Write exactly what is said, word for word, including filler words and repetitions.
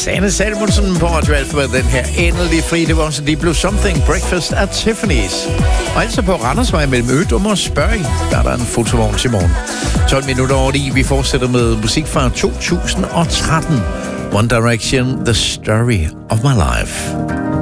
Sanne Salomonsen på Radio Alpha med den her endelig fri. Det var også Deep Blue Something, Breakfast at Tiffany's. Og altså på Randersvej mellem Ødum og Spørg, der er der en fotovogn til morgen. tolv minutter over i. Vi fortsætter med musik fra to tusind og tretten. One Direction, The Story of My Life.